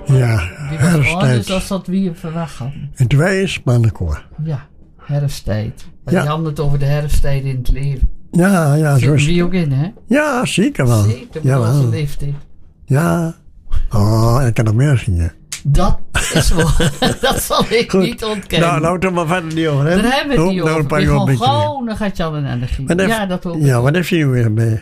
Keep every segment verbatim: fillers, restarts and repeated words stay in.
Ja, Die was herfsttijd. anders als dat we verwacht hadden. Het wijs mannenkoor. Ja, herfsttijd. Maar Ja. die hadden het over de herfsttijd in het leven. Ja, ja, zo Zitten is we ook in, hè? Ja, zeker wel. Zeker met onze Jawel. leeftijd. Ja. Oh, ik kan nog meer zingen. Dat is wel... dat zal ik Goed. niet ontkennen. Nou, nou toch maar verder niet over, hè? Daar hebben we het niet Oh, nou, over. een paar Ik jaar gewoon een beetje weer. gauw, dan gaat Jan en energie. Wat heeft- Ja, dat hoop ik. Ja, wat heeft je nu weer bij?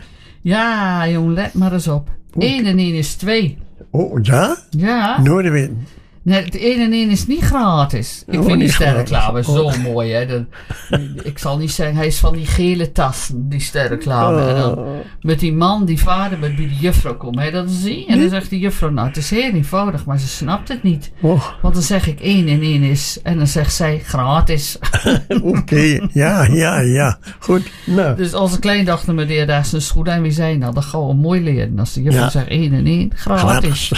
Ja, jong, let maar eens op. één en één is twee. Oh, ja? Ja. Nooit weten. Nee, het één en één is niet gratis. Ik Oh, vind die niet sterrenklaver gratis. zo mooi, hè. Dat, ik zal niet zeggen, hij is van die gele tassen, die sterrenklaver. En dan met die man, die vader, met wie de juffrouw komt. Hè, dat zie je. En dan zegt die juffrouw, nou, het is heel eenvoudig, maar ze snapt het niet. Oh, Want dan zeg ik één en één is. En dan zegt zij, gratis. oké. Ja, ja, ja. Goed. Nou. Dus onze kleindochter meneer daar is een schoen en wie zei, nou, dat gaan we mooi leren. Als de juffrouw Ja. zegt één en één, gratis.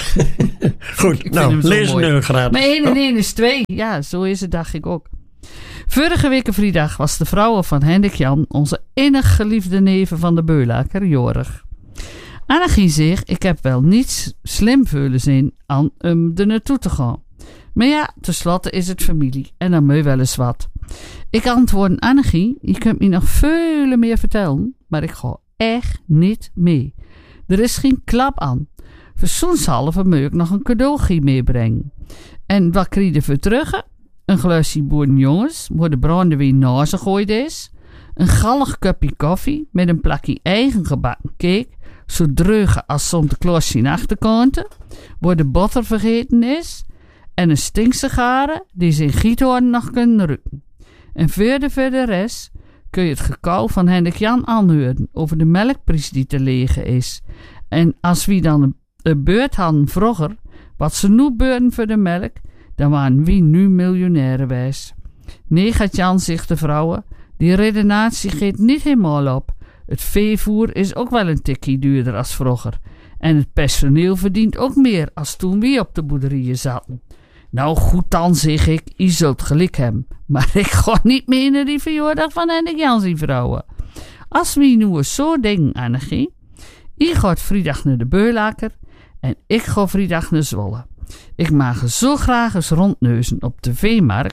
Goed, vind nou, hem zo lees mooi. nu gratis. Maar één en één is twee. Ja, zo is het, dacht ik ook. Vorige week vrijdag was de vrouw van Hendrik Jan, onze innig geliefde neven van de Beulaker, jorig. Annegie zegt, ik heb wel niets slim vullen zin aan om er naartoe te gaan. Maar ja, tenslotte is het familie en dan moet je wel eens wat. Ik antwoord Annegie, je kunt me nog veel meer vertellen, maar ik ga echt niet mee. Er is geen klap aan. Verzoenshalve moet ik nog een cadeautje meebrengen. En wat krijg je voor terug? Een glaasje boerenjongens, waar de brandewijn na ze gooid is. Een gallig kopje koffie met een plakje eigen gebakken cake, zo dreug als soms de kloosje in achterkanten, waar de boter vergeten is. En een stinksigaren die ze in Giethoorn nog kunnen ruiken. En verder voor de rest kun je het gekauw van Hendrik Jan aanhoren over de melkprijs die te legen is. En als wie dan een, een beurt hadden vroeger, wat ze nu beurten voor de melk, dan waren wie nu miljonairen wijs. Nee, gaat Jan, zegt de vrouwen, die redenatie gaat niet helemaal op. Het veevoer is ook wel een tikkie duurder als vroeger. En het personeel verdient ook meer als toen we op de boerderijen zaten. Nou goed dan, zeg ik, je zult gelijk hebben. Maar ik ga niet meer naar die verjaardag van Hendrik Jan zien vrouwen. Als we nu eens zo denken, Annegie. Je gaat vrijdag naar de Beulaker en ik ga vrijdag naar Zwolle. Ik mag zo graag eens rondneuzen op de veemarkt.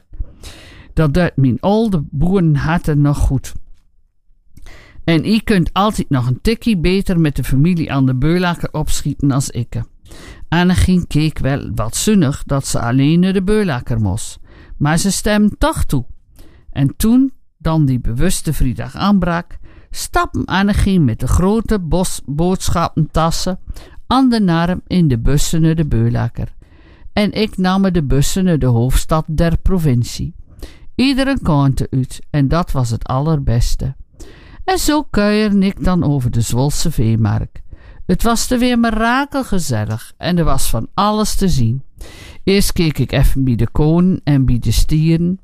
Dat doet mijn oude boerenharten nog goed. En je kunt altijd nog een tikkie beter met de familie aan de Beulaker opschieten als ik. Annegie keek wel wat zinnig dat ze alleen naar de Beulaker moest. Maar ze stemde toch toe. En toen dan die bewuste vrijdag aanbrak, stapte Annegie met de grote bos boodschappentassen aan de arm in de bussen naar de Beulaker. En ik nam de bussen naar de hoofdstad der provincie. Iedere kant uit en dat was het allerbeste. En zo kuierde ik dan over de Zwolse veemarkt. Het was er weer mirakelgezellig en er was van alles te zien. Eerst keek ik even bij de konen en bij de stieren.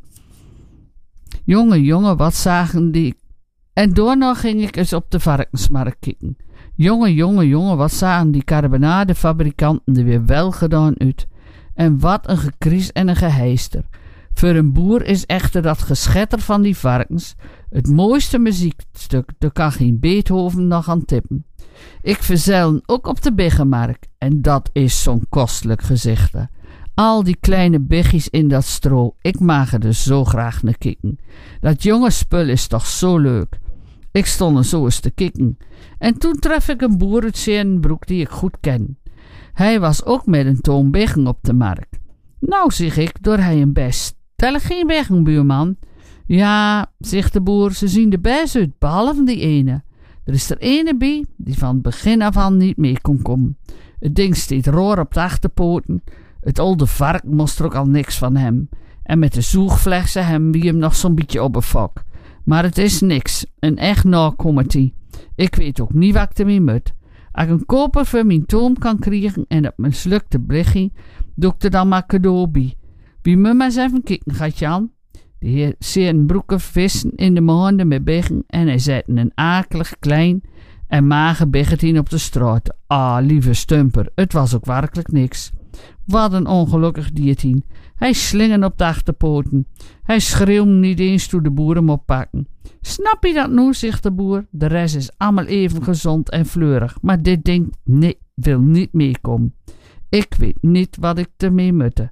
Jongen, jongen, wat zagen die... En daarna ging ik eens op de varkensmarkt kijken. Jongen, jongen, jongen, wat zagen die carbonadefabrikanten er weer wel gedaan uit. En wat een gekries en een geheister. Voor een boer is echter dat geschetter van die varkens het mooiste muziekstuk. Daar kan geen Beethoven nog aan tippen. Ik verzeilen ook op de biggenmarkt. En dat is zo'n kostelijk gezichte. Al die kleine biggies in dat stro. Ik mag er zo graag naar kijken. Dat jonge spul is toch zo leuk. Ik stond er zo eens te kijken. En toen tref ik een boer uit Zeerenbroek die ik goed ken. Hij was ook met een toon biggen op de markt. Nou, zeg ik, door hij een best. Tel ik geen biggen, buurman? Ja, zegt de boer, ze zien er best uit, behalve die ene. Er is er ene bij die van het begin af aan niet mee kon komen. Het ding steekt roer op de achterpoten. Het oude vark moest er ook al niks van hem. En met de zoegvlechten hem wie hem nog zo'n beetje op een fok. Maar het is niks, een echt nakomertie. Ik weet ook niet wat ik ermee moet. Als ik een koper voor mijn toom kan krijgen en op mijn slukte blikkie, doe ik er dan maar cadeau bij. Wie moet maar eens even kijken, gaat Jan. De heer Zeerenbroeker vissen in de maanden met biggen en hij zette een akelig klein en mager biggetje op de straat. Ah, lieve stumper, het was ook werkelijk niks. Wat een ongelukkig diertien. Hij slingen op de achterpoten. Hij schreeuwde niet eens toen de boeren hem oppakken. Snap je dat nu, zegt de boer. De rest is allemaal even gezond en fleurig. Maar dit ding nee, wil niet meekomen. Ik weet niet wat ik ermee mutte.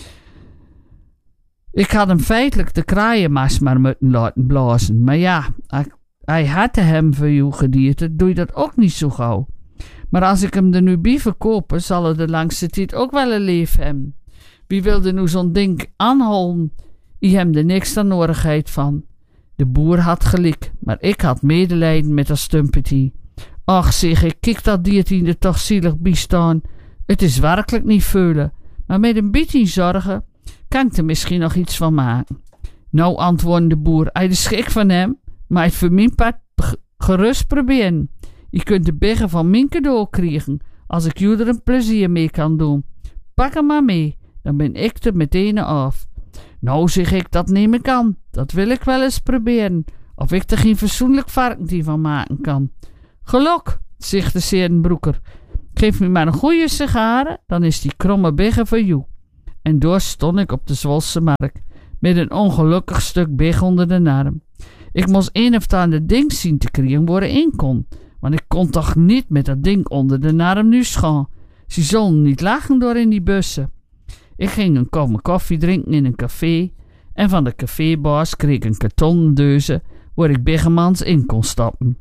Ik had hem feitelijk de kraaienmast maar moeten laten blazen. Maar ja, hij had hem voor jou gedierte, doe je dat ook niet zo gauw. Maar als ik hem er nu bij verkopen, zal er de langste tijd ook wel een leven hebben. Wie wilde nu zo'n ding aanhouden? I hem er niks aan nodigheid van. De boer had gelijk, maar ik had medelijden met dat stumpetie. Ach zeg ik, kijk dat diertje er toch zielig bijstaan. Het is werkelijk niet veulen, maar met een beetje zorgen kan ik er misschien nog iets van maken. Nou, antwoordde de boer, hij is schik van hem, maar het voor mijn part gerust proberen. Je kunt de biggen van mijn cadeau krijgen, als ik jullie er een plezier mee kan doen. Pak hem maar mee, dan ben ik er meteen af. Nou, zeg ik, dat neem ik aan. Dat wil ik wel eens proberen. Of ik er geen fatsoenlijk varkentje van maken kan. Geluk, zegt de zerenbroeker. Geef me maar een goede sigaren, dan is die kromme biggen voor jou. En door stond ik op de Zwolse markt, met een ongelukkig stuk big onder de arm. Ik moest een of ander ding zien te krijgen waar ik in kon. Want ik kon toch niet met dat ding onder de arm nu gaan. Ze zullen niet lachen door in die bussen. Ik ging een kom koffie drinken in een café. En van de cafébaas kreeg ik een kartonnen deuze waar ik biggemans in kon stappen.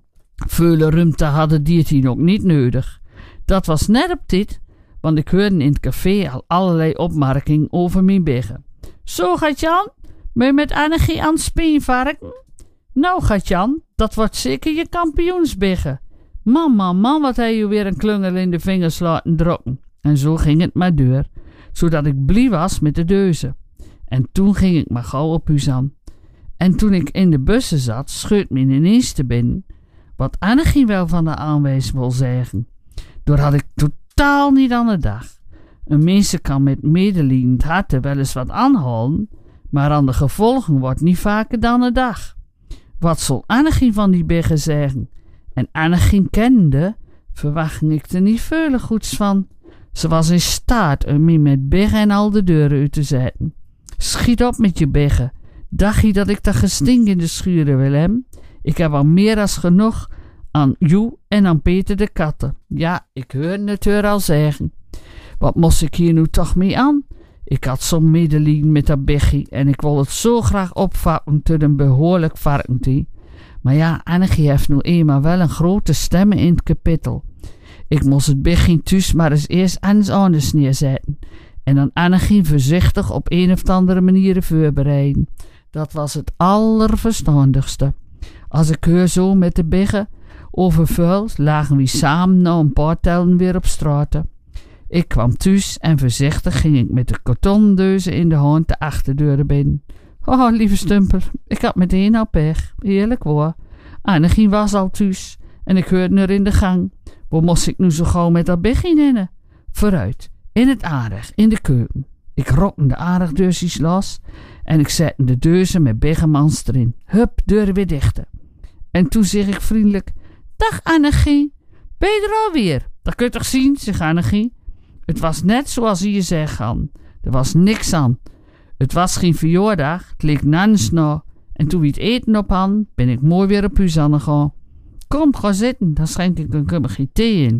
Vele ruimte hadden diertien ook niet nodig. Dat was net op dit, want ik hoorde in het café al allerlei opmerkingen over mijn biggen. Zo, Gatjan, ben je met Annegie aan het speenvarken? Nou, Gatjan, dat wordt zeker je kampioensbiggen. Man, man, man, wat hij je weer een klungel in de vingers laten drukken. En zo ging het maar door, zodat ik blij was met de deuze. En toen ging ik maar gauw op huis aan. En toen ik in de bussen zat, scheurt me ineens te binnen wat Annegie wel van de aanwijs wil zeggen. Door had ik totaal niet aan de dag. Een mens kan met medelijdend harte wel eens wat aanhalen, maar aan de gevolgen wordt niet vaker dan een dag. Wat zal Annegie van die biggen zeggen? En Annegie kende, verwachtte ik er niet veel goeds van. Ze was in staat om me met biggen en al de deuren uit te zetten. Schiet op met je biggen. Dacht je dat ik dat gestink in de schuren wil hebben? Ik heb al meer als genoeg aan jou en aan Peter de katten. Ja, ik hoorde het haar al zeggen. Wat moest ik hier nu toch mee aan? Ik had zo'n medelijden met dat biggie en ik wil het zo graag opvatten tot een behoorlijk varkentje. Maar ja, Annegie heeft nu eenmaal wel een grote stem in het kapittel. Ik moest het biggie thuis maar eens eerst eens anders neerzetten. En dan Annegie voorzichtig op een of andere manier voorbereiden. Dat was het allerverstandigste. Als ik hoor zo met de biggen overvuild, lagen we samen na een paar tellen weer op straten. Ik kwam thuis en voorzichtig ging ik met de kartondeuzen in de hand de achterdeuren binnen. Oh, lieve stumper, ik had meteen al pech. Eerlijk hoor. Annegie was al thuis en ik hoorde haar in de gang. Waar moest ik nu zo gauw met dat biggie in? Vooruit, in het aanrecht, in de keuken. Ik rokte de aanrechtdeurtjes los en ik zette de deuzen met biggemans erin. Hup, deuren weer dichten. En toen zeg ik vriendelijk, dag Annegie, ben je er alweer? Dat kun je toch zien, zegt Annegie. Het was net zoals je zegt, Han. Er was niks aan. Het was geen verjaardag, het leek nans nou. En toen we het eten op hadden, ben ik mooi weer op huis aangegaan. Kom, ga zitten, dan schenk ik een kummige thee in.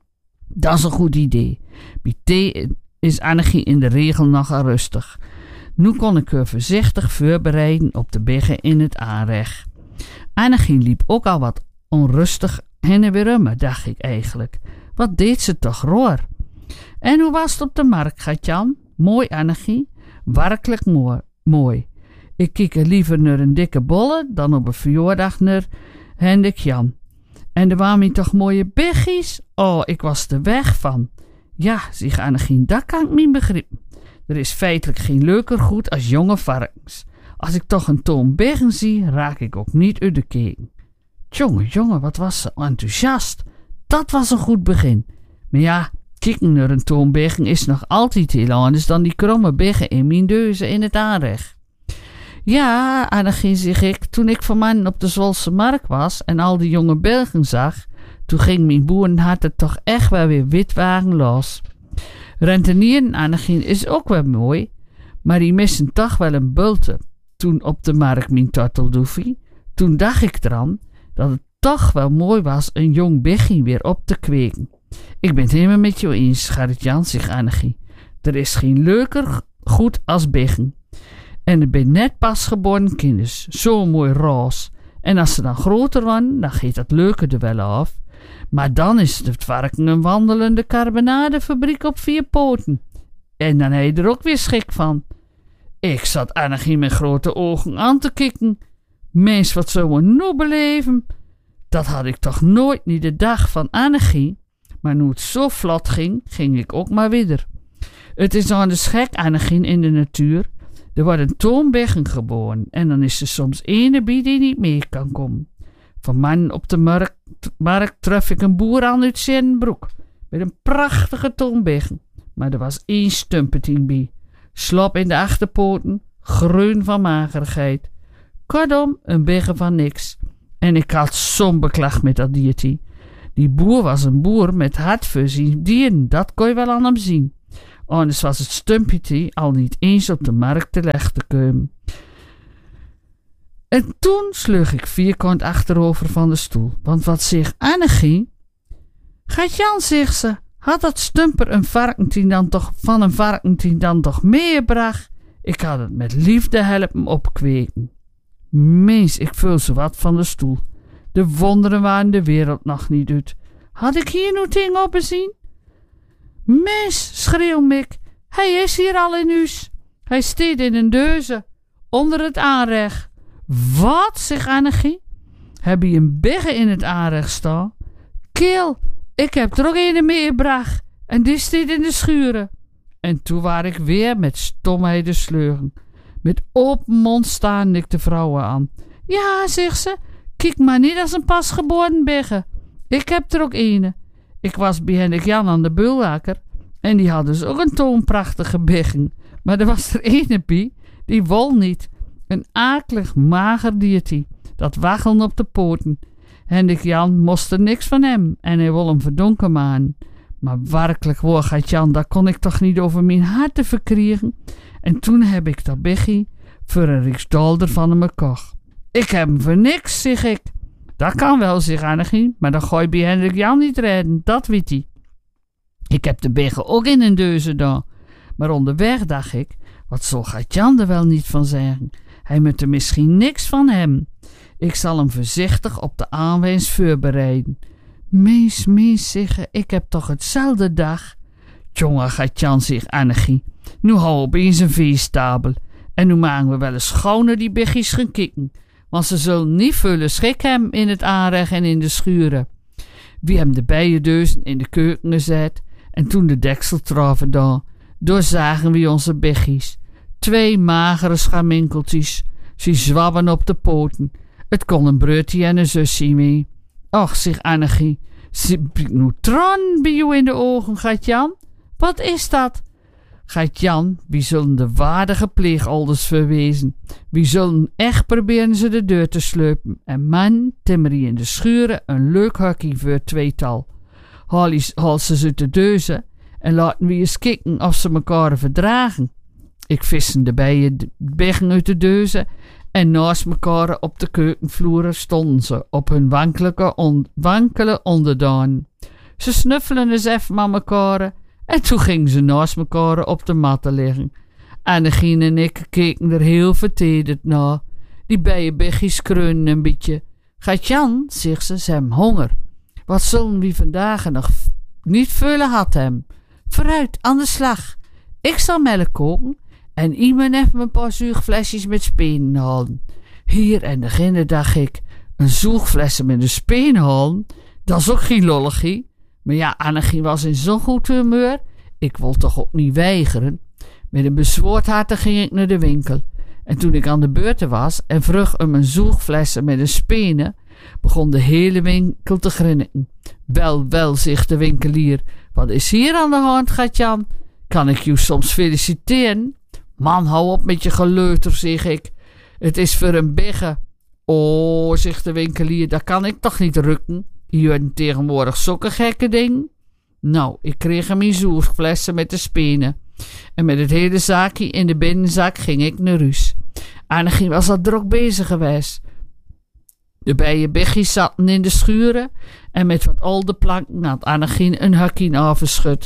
Dat is een goed idee. Bij thee is Annegie in de regel nogal rustig. Nu kon ik haar voorzichtig voorbereiden op de biggen in het aanrecht. Annegie liep ook al wat onrustig heen en weer rummen, dacht ik eigenlijk. Wat deed ze toch roer? En hoe was het op de markt, Gatjan? Mooi, Annegie. Werkelijk mooi. mooi. Ik keek er liever naar een dikke bolle dan op een verjaardag naar Hendrik Jan. En er waren toch mooie biggies? Oh, ik was er weg van. Ja, zegt Annegie, dat kan ik niet begrijpen. Er is feitelijk geen leuker goed als jonge varkens. Als ik toch een toon biggen zie, raak ik ook niet uit de keken. Tjonge, jongen, wat was ze enthousiast. Dat was een goed begin. Maar ja, kijken naar een toon biggen is nog altijd heel anders dan die kromme biggen in mijn deuzen in het aanrecht. Ja, Annegie, zeg ik, toen ik vanmorgen op de Zwolse markt was en al die jonge Belgen zag, toen ging mijn boerenhart er toch echt wel weer witwagen los. Rentenieren, Annegie, is ook wel mooi, maar die missen toch wel een bulte. Toen op de markt mijn torteldoefie, toen dacht ik eraan dat het toch wel mooi was een jong biggie weer op te kweken. Ik ben het helemaal met je eens, Gerrit-Jan, zegt Annegie. Er is geen leuker goed als biggen. En er ben net pasgeboren kinders, zo mooi roze. En als ze dan groter worden, dan gaat dat leuke er wel af. Maar dan is het varken een wandelende carbonadefabriek op vier poten. En dan heb je er ook weer schik van. Ik zat Annegie met grote ogen aan te kijken. Mens, wat zou we nou beleven? Dat had ik toch nooit niet de dag van Annegie. Maar nu het zo vlot ging, ging ik ook maar weer. Het is aan de schek, Annegie, in de natuur. Er worden toonbeggen geboren en dan is er soms ene bij die niet meer kan komen. Vanmorgen op de markt, markt tref ik een boer aan uit Zennebroek met een prachtige toonbeggen. Maar er was één stumpeting bij. Slop in de achterpoten, groen van magerigheid. Kortom, een beggen van niks. En ik had zo'n beklag met dat diertje. Die boer was een boer met hart voor zijn dieren, dat kon je wel aan hem zien. Anders was het stumpje al niet eens op de markt terecht te komen. En toen slug ik vierkant achterover van de stoel. Want wat zegt Annegie? Gaat-Jan, zegt ze, had dat stumper een varkentien dan toch van een varkentien dan toch meegebracht? Ik had het met liefde helpen opkweken. Mees, ik vul zo wat van de stoel. De wonderen waren de wereld nog niet uit. Had ik hier nu ding op gezien? Mens, schreeuw Mick, hij is hier al in huis. Hij steekt in een deuze, onder het aanrecht. Wat, zegt Annegie? Heb je een begge in het aanrecht staan? Keel, ik heb er ook een meegebracht en die steekt in de schuren. En toen waar ik weer met stomheid de sleugen. Met open mond staan ik de vrouwen aan. Ja, zegt ze, kijk maar niet als een pasgeboren begge. Ik heb er ook ene. Ik was bij Hendrik-Jan aan de Beulaker en die had dus ook een toonprachtige beggen. Maar er was er ene bij, die wol niet. Een akelig, mager diertje, dat waggelde op de poten. Hendrik-Jan moest er niks van hem en hij wil hem verdonken maken. Maar werkelijk hoor, gaat-Jan, dat kon ik toch niet over mijn hart te verkriegen. En toen heb ik dat beggie voor een riksdolder van hem gekocht. Ik heb hem voor niks, zeg ik. Dat kan wel, zegt Annegie, maar dan gooi je bij Hendrik-Jan niet redden, dat weet hij. Ik heb de begge ook in een deuze gedaan. Maar onderweg dacht ik, wat zal gaat-Jan er wel niet van zeggen? Hij moet er misschien niks van hebben. Ik zal hem voorzichtig op de aanwens voorbereiden. Mees, mees, zeggen, ik heb toch hetzelfde dag. Jongen, gaat-Jan, zegt Annegie. Nu hou opeens een veestabel. En nu maken we wel eens schouder die biggies gaan kikken. Want ze zullen niet vullen schik hebben in het aanrecht en in de schuren. We hebben de bijendeuzen in de keuken gezet. En toen de deksel troffen dan, doorzagen we onze biggies. Twee magere schaminkeltjes. Ze zwabben op de poten. Het kon een broertje en een zusje mee. Och, zegt Annegie. Ze nu tran bij jou in de ogen, gaat-Jan? Wat is dat? Gaat-Jan, wie zullen de waardige pleegouders verwezen? Wie zullen echt proberen ze de deur te sleupen? En man, timmerie in de schuren een leuk hokje voor het tweetal. Haal ze ze uit de deuzen en laten we eens kijken of ze mekaar verdragen. Ik vissen de bijen de beggen uit de deuzen en naast mekaar op de keukenvloer stonden ze op hun wankelijke on, wankele onderdaan. Ze snuffelen eens even aan mekaar en toen gingen ze naast mekaar op de matten liggen. Annegie en ik keken er heel vertederd naar. Die bijenbeggies kreunen een beetje. Gaat-Jan, zegt ze, ze hebben honger. Wat zullen we vandaag nog niet vullen had hem? Vooruit, aan de slag. Ik zal melk koken en iemand heeft me een paar zuigflesjes met spenen halen. Hier en beginnen dacht ik, een zoegflessen met een speen halen, dat is ook geen lolligie. Maar ja, Annegie was in zo'n goed humeur, ik wil toch ook niet weigeren. Met een bezwoord hart ging ik naar de winkel. En toen ik aan de beurt was en vroeg om een zoegflessen met een spenen, begon de hele winkel te grinniken. Wel, wel, zegt de winkelier, wat is hier aan de hand, gaat-Jan? Kan ik je soms feliciteren? Man, hou op met je geleuter, zeg ik. Het is voor een begge. Oh, zegt de winkelier, dat kan ik toch niet rukken? Je hebt tegenwoordig zulke gekke dingen. Nou, ik kreeg hem in zoerflessen met de spenen. En met het hele zaakje in de binnenzak ging ik naar huis. Annegie was al druk bezig geweest. De bijenbiggies zaten in de schuren En met wat oude planken had Annegien een hukje afgeschud.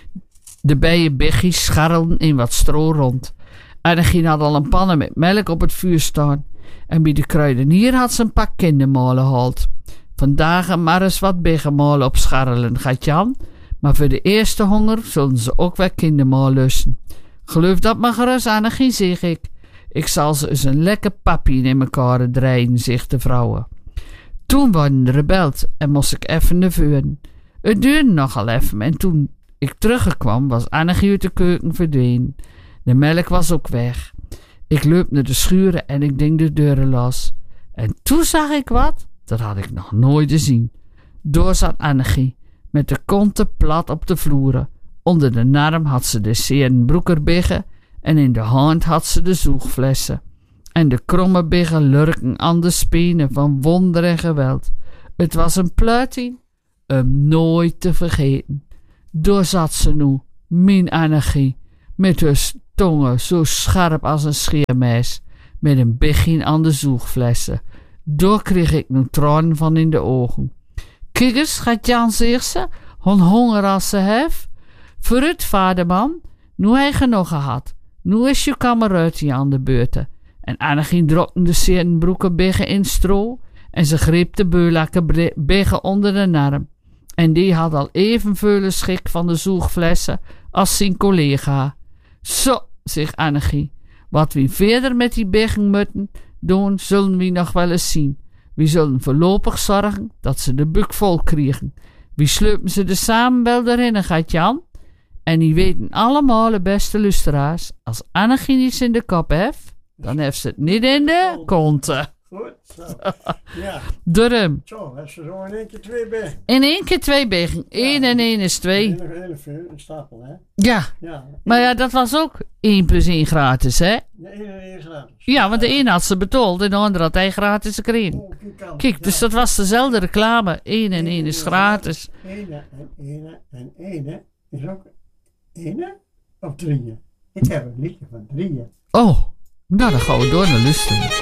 De bijenbiggies scharrelden in wat stro rond. Annegien had al een pannen met melk op het vuur staan. En bij de kruidenier had ze een pak kindermalen gehaald. Vandaag maar eens wat biggenmalen op scharrelen, gaat Jan. Maar voor de eerste honger zullen ze ook weer kindermaal lusten. Geloof dat maar gerust, Annegien, zeg ik. Ik zal ze eens een lekker papie in elkaar draaien, zegt de vrouwen. Toen worden er gebeld en moest ik even naar voren. Het duurde nogal even en toen ik terugkwam was Annegien uit de keuken verdwenen. De melk was ook weg. Ik loop naar de schuren en ik denk de deuren los. En toen zag ik wat, dat had ik nog nooit gezien. Door zat Annegien, met de konten plat op de vloeren. Onder de arm had ze de zeren broekerbiggen en in de hand had ze de zoegflessen. En de kromme biggen lurken aan de spenen van wonder en geweld. Het was een pluiting, om nooit te vergeten. Door zat ze nu, mijn Annegien, met haar tongen zo scherp als een scheermes, met een biggien aan de zoegflessen. Door kreeg ik nu tranen van in de ogen. Kijk eens, gaat Jan, zegt ze, hon honger als ze heeft. Vooruit, vaderman, nu hij genoeg gehad. Nu is je kameruitje aan de beurten. En Annegien drokte de zeren broekenbiggen in stro en ze greep de beulakke biggen onder de arm. En die had al evenveel schik van de zoegflessen als zijn collega. Zo, zegt Annegien, wat we verder met die biggen moeten doen, zullen we nog wel eens zien. We zullen voorlopig zorgen dat ze de buk vol krijgen. We sleupen ze er samen wel erin, gaat Jan. En die weten allemaal, de beste luisteraars, als Annegien iets in de kop heeft, dan heeft ze het niet in de konten. Goed, zo. Ja. Durm. Zo, heeft ze zo in één keer twee biggen. In één keer twee biggen. Eén en één is twee. Een hele veel, een stapel, hè? Ja. Ja. Maar ja, dat was ook één plus één gratis, hè? Ja, één en één gratis. Ja, want de een had ze betold en de andere had hij gratis gekregen. Oh, kijk, Kijk, dus dat was dezelfde reclame. Eén en één is gratis. Ene en ene en ene is ook ene of drieën. Ik heb een liedje van drieën. Oh, nou dan gaan we door naar luisteren.